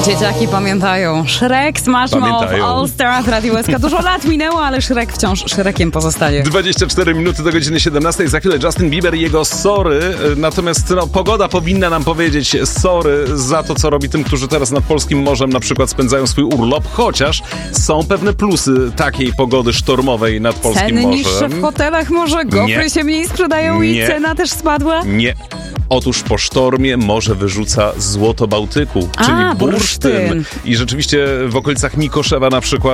Dzieciaki pamiętają. Shrek, Smash Mouth, All Star w Radiu SK. Dużo lat minęło, ale Shrek wciąż Shrekiem pozostaje. 24 minuty do godziny 17. Za chwilę Justin Bieber i jego sorry. Natomiast pogoda powinna nam powiedzieć sorry za to, co robi tym, którzy teraz nad polskim morzem na przykład spędzają swój urlop. Chociaż są pewne plusy takiej pogody sztormowej nad polskim Ceny morzem. niższe w hotelach, może gofry się mniej sprzedają i cena też spadła? Nie. Otóż po sztormie morze wyrzuca złoto Bałtyku, czyli bursztyn. I rzeczywiście w okolicach Mikoszewa na przykład